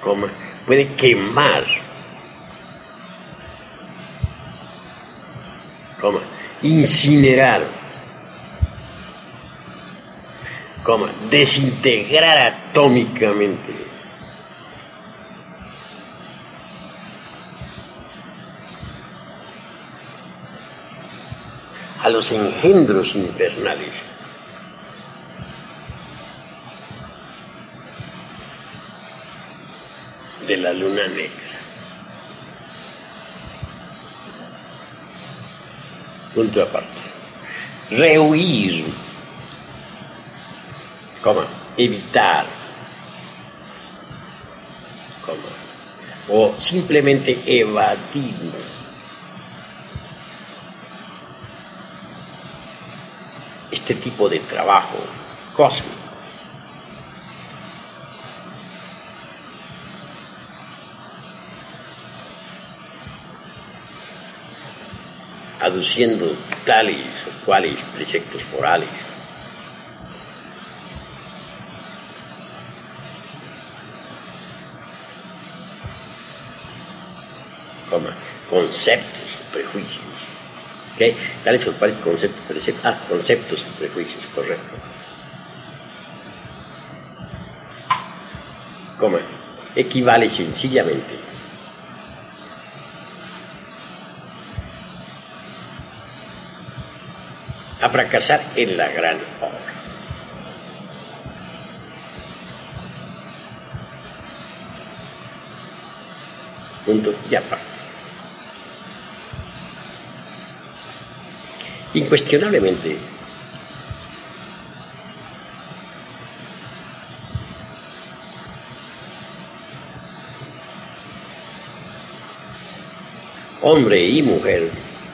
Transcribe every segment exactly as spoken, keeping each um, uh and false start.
coma, puede quemar, coma, incinerar, coma, desintegrar atómicamente a los engendros infernales de la luna negra. Punto aparte. Rehuir, coma, evitar, coma, o simplemente evadir este tipo de trabajo cósmico. Aduciendo tales o cuales preceptos morales. Coma, conceptos, prejuicios. ¿Okay? Tales o cuales conceptos, preceptos. Ah, conceptos y prejuicios, correcto. Coma, equivale sencillamente a fracasar en la gran obra. Punto y aparte. Incuestionablemente, hombre y mujer,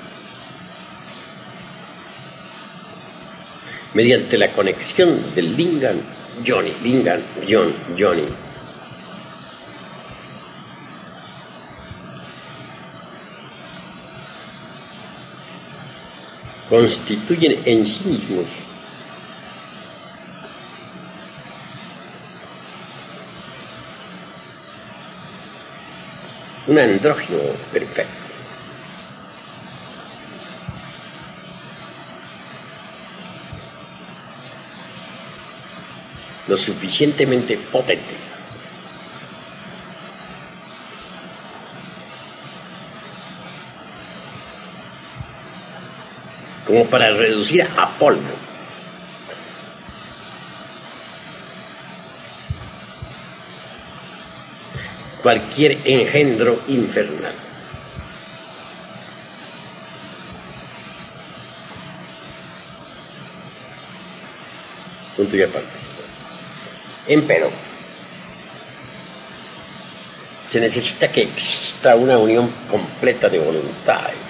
mediante la conexión del Lingam Yoni, Lingam Yon, Yoni, constituyen en sí mismos un andrógino perfecto. Lo suficientemente potente como para reducir a polvo cualquier engendro infernal. Punto y aparte. Empero, se necesita que exista una unión completa de voluntades